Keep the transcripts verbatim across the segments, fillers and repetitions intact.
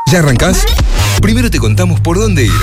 ¿Ya arrancás? Primero te contamos por dónde ir.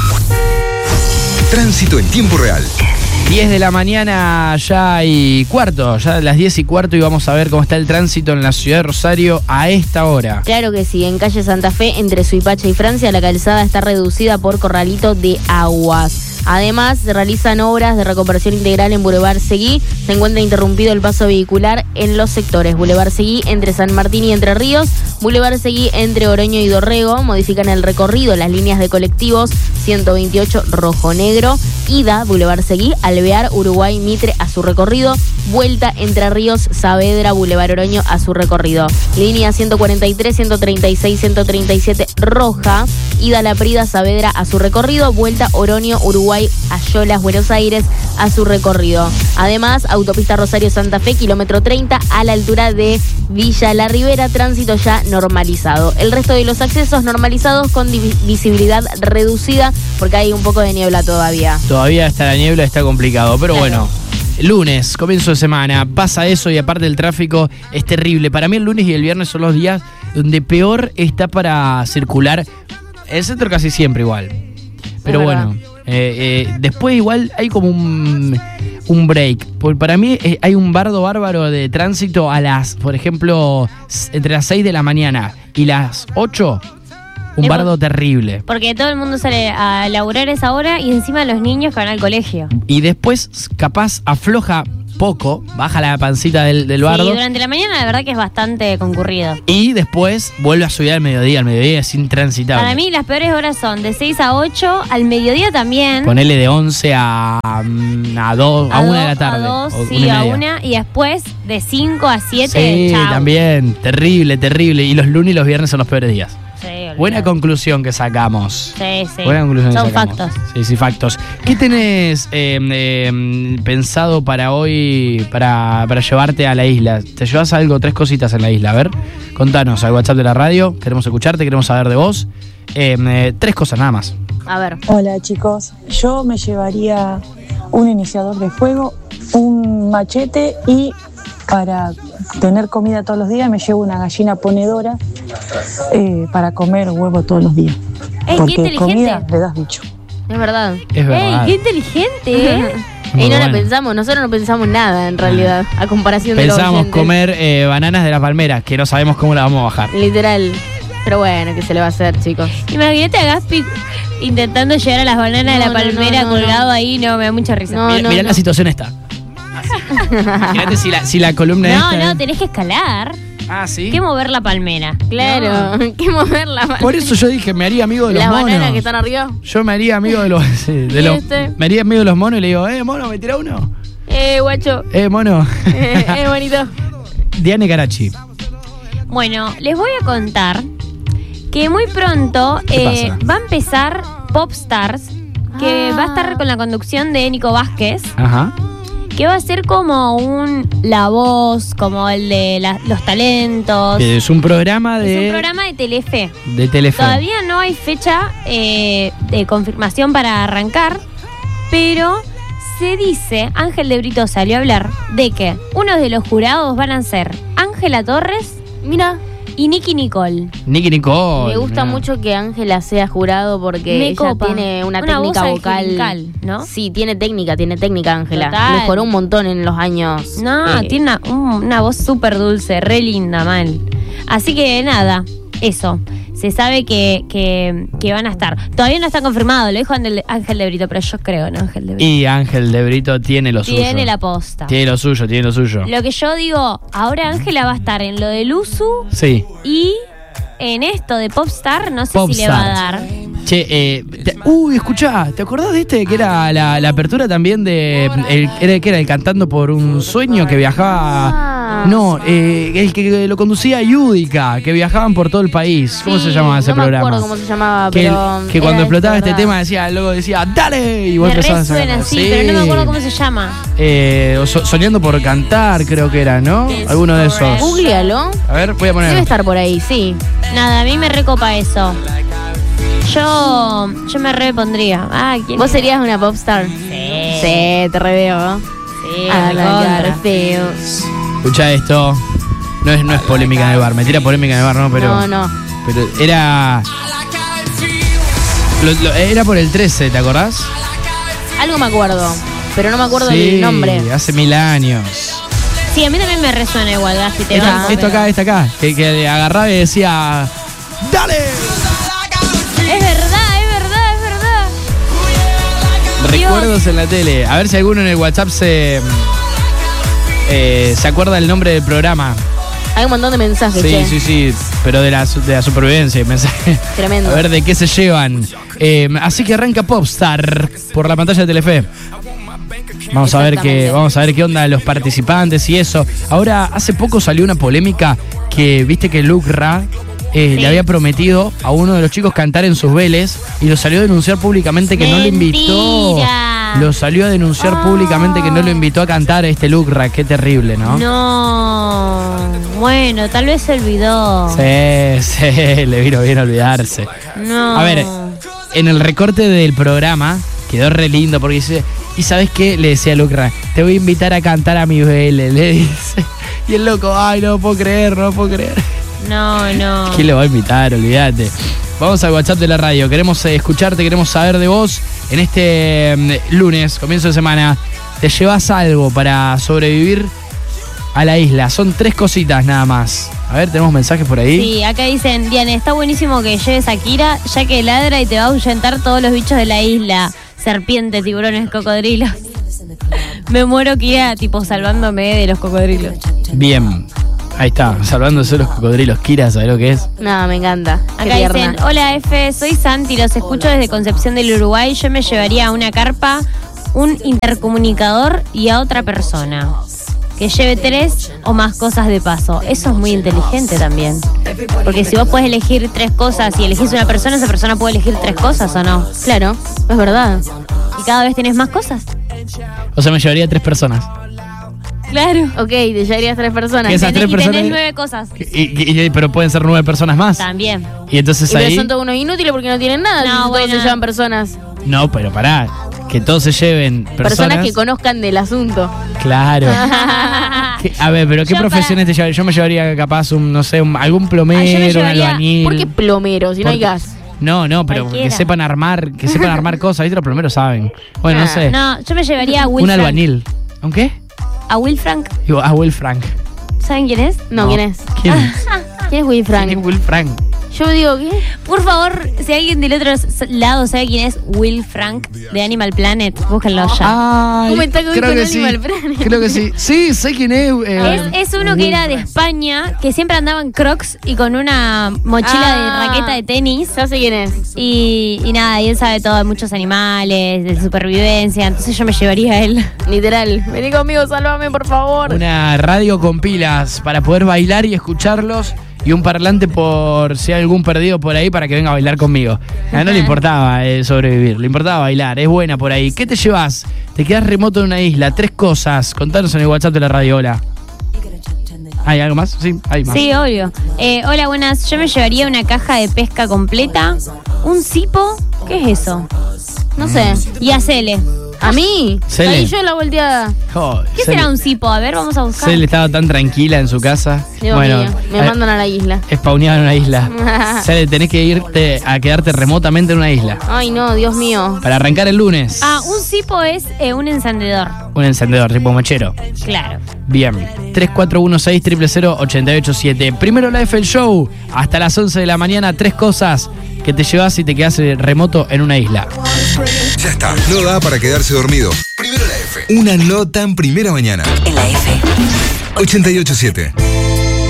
Tránsito en tiempo real. diez de la mañana ya y cuarto, ya a las diez y cuarto, y vamos a ver cómo está el tránsito en la ciudad de Rosario a esta hora. Claro que sí, en calle Santa Fe, entre Suipacha y Francia, la calzada está reducida por Corralito de Aguas. Además, se realizan obras de recuperación integral en Boulevard Seguí. Se encuentra interrumpido el paso vehicular en los sectores Boulevard Seguí entre San Martín y Entre Ríos, Boulevard Seguí entre Oroño y Dorrego. Modifican el recorrido las líneas de colectivos ciento veintiocho Rojo Negro, ida Boulevard Seguí, Alvear, Uruguay, Mitre a su recorrido, vuelta Entre Ríos, Saavedra, Boulevard Oroño a su recorrido. Línea ciento cuarenta y tres, ciento treinta y seis, ciento treinta y siete Roja, ida La Prida, Saavedra a su recorrido, vuelta Oroño, Uruguay, Ayolas, Buenos Aires a su recorrido. Además, autopista Rosario Santa Fe, kilómetro treinta, a la altura de Villa La Ribera, tránsito ya normalizado. El resto de los accesos normalizados con visibilidad reducida porque hay un poco de niebla todavía. Todavía está la niebla, está complicado, pero claro. Bueno, lunes, comienzo de semana, pasa eso y aparte el tráfico es terrible. Para mí el lunes y el viernes son los días donde peor está para circular. El centro casi siempre igual, pero bueno. Eh, eh, después igual hay como un, un break. Porque para mí eh, hay un bardo bárbaro de tránsito a las, por ejemplo, entre las seis de la mañana y las ocho. Un es bardo por, terrible. Porque todo el mundo sale a laburar esa hora y encima los niños que van al colegio. Y después capaz afloja poco, baja la pancita del, del bardo. Sí, durante la mañana la verdad que es bastante concurrido. Y después vuelve a subir al mediodía. Al mediodía es intransitable. Para mí las peores horas son de seis a ocho, al mediodía también. Ponele de once a, a dos, a, a una de la tarde. A dos, o sí, una a una. Y después de cinco a siete, sí, chau. También, terrible, terrible. Y los lunes y los viernes son los peores días. Sí, buena conclusión que sacamos. Sí, sí. Buena conclusión Son que sacamos. factos. Sí, sí, factos. ¿Qué tenés eh, eh, pensado para hoy, para, para llevarte a la isla? ¿Te llevas algo, tres cositas en la isla? A ver, contanos al WhatsApp de la radio. Queremos escucharte, queremos saber de vos. Eh, eh, tres cosas nada más. A ver. Hola chicos, yo me llevaría un iniciador de fuego, un machete y para tener comida todos los días me llevo una gallina ponedora eh, para comer huevo todos los días. Ey, porque qué inteligente. Comida le das bicho. Es verdad. Es verdad. ¡Ey, qué inteligente! ¿eh? Y no bueno. la pensamos, nosotros no pensamos nada en realidad, a comparación de los Pensábamos oyentes. comer eh, bananas de la palmera, que no sabemos cómo la vamos a bajar. Literal. Pero bueno, ¿qué se le va a hacer, chicos? Imagínate a Gaspi intentando llegar a las bananas No, de la no, palmera no, no, colgado no. ahí, no, me da mucha risa. No, Mirá, no, mirá no. la situación esta. Imagínate si la, si la columna No, esta. no, tenés que escalar. Ah, sí. ¿Qué mover la palmera? Claro, No. que mover la banana. Por eso yo dije, me haría amigo de los Las monos. bananas que están arriba. Yo me haría amigo de los, sí, de los ¿Viste? me haría amigo de los monos y le digo, eh, mono, ¿me tira uno? Eh, guacho. Eh, mono. Eh, eh, bonito. Diane Carachi. Bueno, les voy a contar que muy pronto ¿Qué eh, pasa? va a empezar Popstars, que Ah. va a estar con la conducción de Nico Vázquez, Ajá. que va a ser como un La Voz, como el de la- los talentos. Es un programa de Es un programa de Telefe. de Telefe. Todavía no hay fecha eh, de confirmación para arrancar, pero se dice, Ángel de Brito salió a hablar de que uno de los jurados van a ser Ángela Torres Mira, y Nicky Nicole. Nicky Nicole. me gusta mirá. mucho que Ángela sea jurado porque Me ella copa. tiene una, Una técnica voz vocal. angelical, ¿no? Sí, tiene técnica, tiene técnica Ángela. Total. Mejoró un montón en los años. No, eh, tiene una, un- una voz súper dulce, re linda, mal. Así que nada, eso. Se sabe que, que, que van a estar. Todavía no está confirmado, lo dijo Ángel Ángel de Brito, pero yo creo en Ángel de Brito. Y Ángel de Brito tiene lo suyo. Tiene la posta. Tiene lo suyo, tiene lo suyo. Lo que yo digo, ahora Ángela va a estar en lo del Usu Sí. y en esto de Popstar, no sé si le Popstar. va a dar. Che, eh, te- uy, escuchá, ¿te acordás de este que era la, la apertura también de el, era, que era el Cantando por un Sueño que viajaba? Ah. No, eh, el que lo conducía Yudica, que viajaban por todo el país. ¿Cómo sí, se llamaba ese no programa? No me acuerdo cómo se llamaba, que, pero que cuando era explotaba esto, este ¿verdad? tema decía, luego decía, ¡dale! Y vos Me empezabas a resuena, cantar. sí, pero no me acuerdo cómo se llama. Eh, so- soñando por cantar, creo que era, ¿no? Alguno de esos. Googlealo. A ver, voy a poner. Debe estar por ahí, sí. Nada, a mí me recopa eso. Yo, yo me repondría. Ah, ¿quién ¿Vos era? serías una popstar? Sí. Sí, te reveo. Sí, A la recontra. cara, feo. Escucha esto. No es, no es polémica en el bar. Me tira polémica en el bar, ¿no? Pero, No, no. pero era Lo- lo- era por el trece, ¿te acordás? Algo me acuerdo, pero no me acuerdo Sí, del nombre. hace mil años. Sí, a mí también me resuena igual, Gaspi, te Esto, banco, esto pero- acá, esto acá. Que, que agarraba y decía. ¡Dale! Es verdad, es verdad, es verdad. Recuerdos en la tele. A ver si alguno en el WhatsApp se. eh, se acuerda del nombre del programa. Hay un montón de mensajes, Sí, che. sí, sí. Pero de la, su- de la supervivencia, el mensaje. Tremendo. A ver de qué se llevan. Eh, así que arranca Popstar por la pantalla de Telefe. Vamos a ver qué, Exactamente. vamos a ver qué onda los participantes y eso. Ahora, hace poco salió una polémica que viste que Luke Ra eh, Sí. le había prometido a uno de los chicos cantar en sus Vélez y lo salió a denunciar públicamente que no lo invitó. Mentira. Lo salió a denunciar Ah. públicamente que no lo invitó a cantar a este Luke Ra. Qué terrible, ¿no? No. Bueno, tal vez se olvidó. Sí, sí, le vino bien olvidarse. No. A ver, en el recorte del programa quedó re lindo porque dice, ¿y sabes qué? Le decía a Lucra, te voy a invitar a cantar a mi Vélez, le dice. Y el loco, ay, no puedo creer, no puedo creer. No, no. ¿Quién lo va a invitar? Olvídate. Vamos al WhatsApp de la radio, queremos eh, escucharte, queremos saber de vos. En este mm, lunes, comienzo de semana, te llevas algo para sobrevivir a la isla. Son tres cositas nada más. A ver, tenemos mensajes por ahí. Sí, acá dicen, Diana, está buenísimo que lleves a Kira, ya que ladra y te va a ahuyentar todos los bichos de la isla. Serpientes, tiburones, cocodrilos. Me muero, Kira, tipo salvándome de los cocodrilos. Bien. Ahí está, salvándose los cocodrilos. Kira, ¿sabes lo que es? No, me encanta. Qué Acá tierna. dicen, hola F, soy Santi, los escucho desde Concepción del Uruguay. Yo me llevaría a una carpa, un intercomunicador y a otra persona. Que lleve tres o más cosas de paso. Eso es muy inteligente también. Porque si vos podés elegir tres cosas y elegís una persona, esa persona puede elegir tres cosas o no. Claro, es verdad. Y cada vez tenés más cosas. O sea, me llevaría tres personas. Claro. Ok, te llevarías tres personas. ¿Qué esas tres Tenés, y tenés personas? nueve cosas. Y, y- y- pero pueden ser nueve personas más. También. Y entonces Y pero ahí. son todos unos inútiles porque no tienen nada. No, si todos bueno. se llevan personas. No, pero pará. Que todos se lleven personas. Personas que conozcan del asunto. Claro. ¿Qué- a ver, pero ¿qué Yo profesiones te llevarías? Yo me llevaría capaz un, no sé, un- algún plomero, Ah, yo me un llevaría- albañil. ¿Por qué plomero si no hay Porque- gas? No, no, pero Cualquiera. que sepan armar, que sepan armar cosas. ¿Viste? Los plomeros saben. Bueno, no Ah, sé. No, yo me llevaría a Will un Frank. albañil. ¿Un qué? A Will Frank. Digo, a Will Frank. ¿Saben quién es? No, ¿quién es? ¿Quién es? ¿Quién es Will Frank? ¿Quién es Will Frank? Yo digo, ¿qué? Por favor, si alguien del otro lado sabe quién es Will Frank de Animal Planet, búsquenlo ya. Ay, ¿Cómo está con- creo con que sí. Animal Planet? Creo que sí. Sí, sé quién es. eh, Es, es uno que era de España, que siempre andaba en Crocs y con una mochila Ah. de raqueta de tenis. Ya sé quién es. Y, y nada, y él sabe todo de muchos animales, de supervivencia, entonces yo me llevaría a él. Literal. Vení conmigo, sálvame, por favor. Una radio con pilas para poder bailar y escucharlos. Y un parlante por si hay algún perdido por ahí para que venga a bailar conmigo. A él no le importaba eh, sobrevivir, le importaba bailar. Es buena por ahí. ¿Qué te llevas? Te quedas remoto en una isla. Tres cosas. Contanos en el WhatsApp de la radio. Hola. ¿Hay algo más? Sí, hay más. Sí, obvio. Eh, hola, buenas. Yo me llevaría una caja de pesca completa, un cipo, ¿qué es eso? No sé. Y a Cele. ¿A mí? Cele. Ahí yo la volteada. Joder, ¿Qué Cele- será un cipo? A ver, vamos a buscar. Cele estaba tan tranquila en su casa. Dios bueno, mío, me eh, mandan a la isla. spawneado en una isla. Cele, tenés que irte a quedarte remotamente en una isla. Ay, no, Dios mío. Para arrancar el lunes. Ah, un cipo es eh, un encendedor. Un encendedor tipo mechero. Claro. Bien, tres cuatro uno seis, cero cero cero, ocho ocho siete. Primero la F el Show, hasta las once de la mañana, tres cosas que te llevas y te quedas eh, remoto en una isla. Ya está, no da para quedarse dormido. Primero la F. Una no tan primera mañana. En la F. ochenta y ocho siete.